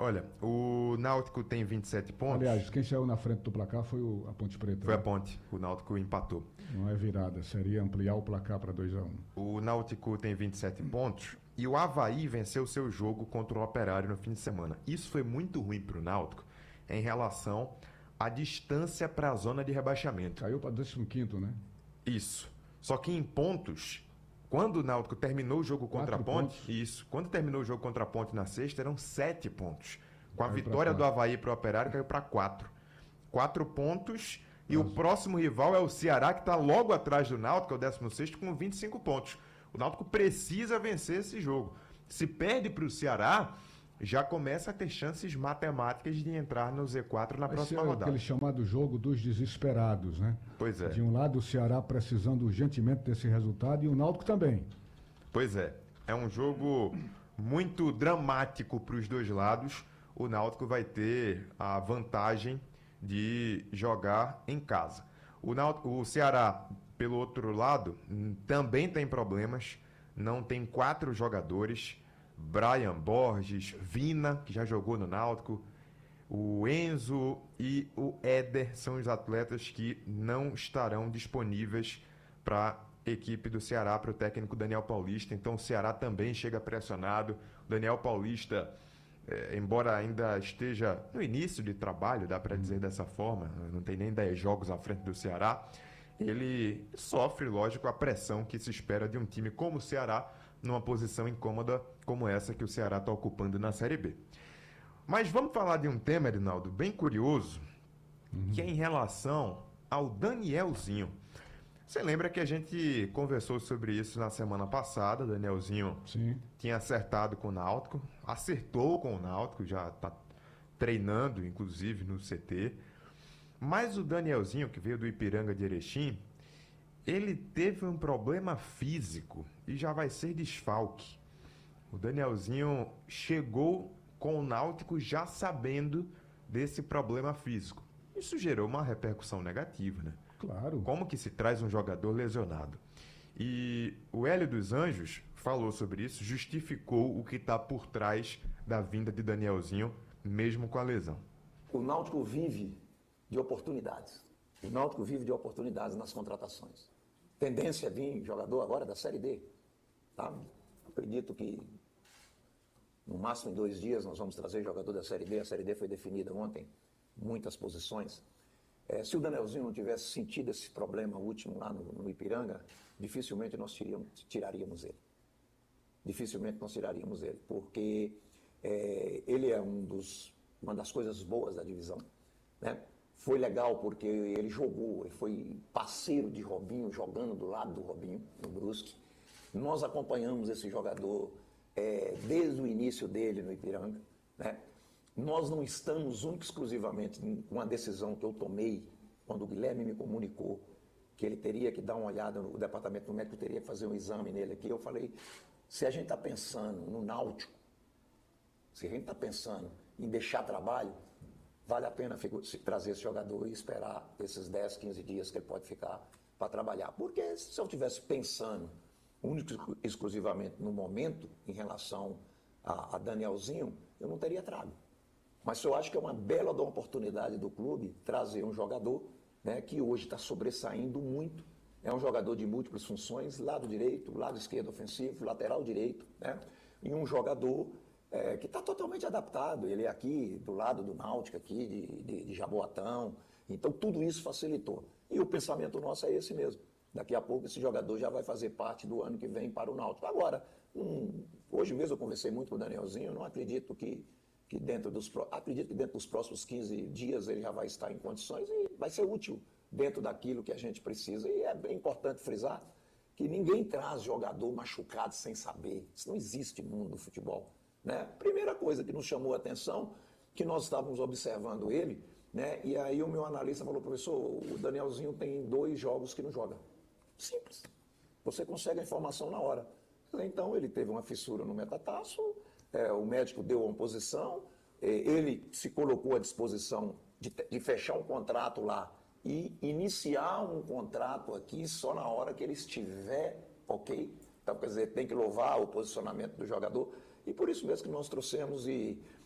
Olha, o Náutico tem 27 pontos. Aliás, quem saiu na frente do placar foi a Ponte Preta. Foi a né? Ponte. O Náutico empatou. Não é virada, seria ampliar o placar para 2-1. O Náutico tem 27 pontos e o Avaí venceu seu jogo contra o Operário no fim de semana. Isso foi muito ruim para o Náutico em relação à distância para a zona de rebaixamento. Caiu para 15º, né? Isso. Só que em pontos, quando o Náutico terminou o jogo contra a 4 Ponte, pontos. isso. Quando terminou o jogo contra a Ponte na sexta, eram 7 pontos. Com a Caiu pra vitória do 4. Avaí para o Operário, caiu para 4. 4 pontos. E o próximo rival é o Ceará, que está logo atrás do Náutico, é o 16º, com 25 pontos. O Náutico precisa vencer esse jogo. Se perde para o Ceará, já começa a ter chances matemáticas de entrar no Z4 na Vai próxima ser rodada. aquele chamado jogo dos desesperados, né? Pois é. De um lado o Ceará precisando urgentemente desse resultado e o Náutico também. Pois é. É um jogo muito dramático para os dois lados. O Náutico vai ter a vantagem de jogar em casa. O Ceará, pelo outro lado, também tem problemas. Não tem 4 jogadores. Brian Borges, Vina, que já jogou no Náutico, o Enzo e o Éder são os atletas que não estarão disponíveis para a equipe do Ceará, para o técnico Daniel Paulista. Então o Ceará também chega pressionado. O Daniel Paulista, embora ainda esteja no início de trabalho, dá para dizer dessa forma, não tem nem 10 jogos à frente do Ceará, ele sofre, lógico, a pressão que se espera de um time como o Ceará, numa posição incômoda como essa que o Ceará está ocupando na Série B. Mas vamos falar de um tema, Rinaldo, bem curioso, que é em relação ao Danielzinho. Você lembra que a gente conversou sobre isso na semana passada? O Danielzinho Sim. tinha acertado com o Náutico, acertou com o Náutico, já está treinando, inclusive, no CT. Mas o Danielzinho, que veio do Ipiranga de Erechim, ele teve um problema físico e já vai ser desfalque. O Danielzinho chegou com o Náutico já sabendo desse problema físico. Isso gerou uma repercussão negativa, né? Claro. Como que se traz um jogador lesionado? E o Hélio dos Anjos falou sobre isso, justificou o que está por trás da vinda de Danielzinho, mesmo com a lesão. O Náutico vive de oportunidades. O Náutico vive de oportunidades nas contratações. Tendência é vir jogador agora da Série D. Tá? Acredito que no máximo em 2 dias nós vamos trazer jogador da Série D. A Série D foi definida ontem, muitas posições. Se o Danielzinho não tivesse sentido esse problema último lá no Ipiranga, dificilmente nós tiraríamos ele. Dificilmente nós tiraríamos ele, porque ele é uma das coisas boas da divisão, né? Foi legal porque ele jogou, ele foi parceiro de Robinho, jogando do lado do Robinho, no Brusque. Nós acompanhamos esse jogador desde o início dele no Ipiranga, né? Nós não estamos única e exclusivamente com a decisão que eu tomei quando o Guilherme me comunicou que ele teria que dar uma olhada, o departamento médico teria que fazer um exame nele aqui. Eu falei, se a gente está pensando no Náutico, se a gente está pensando em deixar trabalho, vale a pena trazer esse jogador e esperar esses 10, 15 dias que ele pode ficar para trabalhar. Porque se eu estivesse pensando único e exclusivamente no momento em relação a Danielzinho, eu não teria trago. Mas eu acho que é uma bela oportunidade do clube trazer um jogador, né, que hoje está sobressaindo muito. É um jogador de múltiplas funções, lado direito, lado esquerdo ofensivo, lateral direito, né? E um jogador que está totalmente adaptado. Ele é aqui do lado do Náutico, aqui de Jaboatão. Então tudo isso facilitou. E o pensamento nosso é esse mesmo. Daqui a pouco esse jogador já vai fazer parte do ano que vem para o Náutico. Agora, hoje mesmo eu conversei muito com o Danielzinho, eu não acredito acredito que dentro dos próximos 15 dias ele já vai estar em condições e vai ser útil dentro daquilo que a gente precisa. E é bem importante frisar que ninguém traz jogador machucado sem saber. Isso não existe no mundo do futebol, né? Primeira coisa que nos chamou a atenção, que nós estávamos observando ele, né? E aí o meu analista falou, professor, o Danielzinho tem 2 jogos que não joga. Simples. Você consegue a informação na hora. Então ele teve uma fissura no metatarso, o médico deu uma posição, ele se colocou à disposição de fechar um contrato lá e iniciar um contrato aqui só na hora que ele estiver ok. Então, quer dizer, tem que louvar o posicionamento do jogador. E por isso mesmo que nós trouxemos e